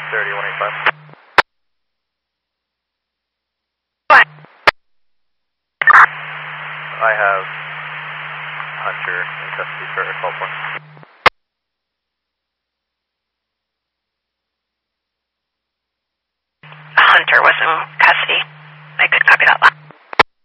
30, 185. What? I have Hunter in custody for a call point. Hunter was in custody. I could copy that.